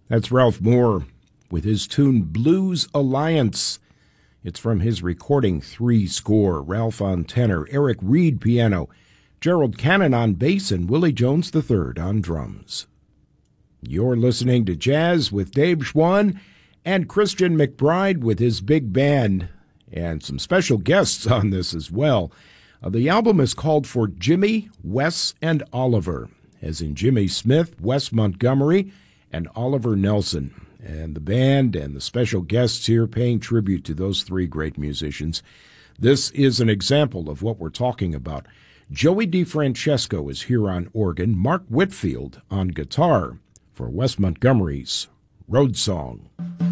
That's Ralph Moore with his tune Blues Alliance. It's from his recording Three Score. Ralph on tenor, Eric Reed piano, Gerald Cannon on bass, and Willie Jones III on drums. You're listening to Jazz with Dave Schwann and Christian McBride with his big band, and some special guests on this as well. The album is called For Jimmy, Wes, and Oliver, as in Jimmy Smith, Wes Montgomery, and Oliver Nelson. And the band and the special guests here paying tribute to those three great musicians. This is an example of what we're talking about. Joey DeFrancesco is here on organ, Mark Whitfield on guitar for Wes Montgomery's Road Song.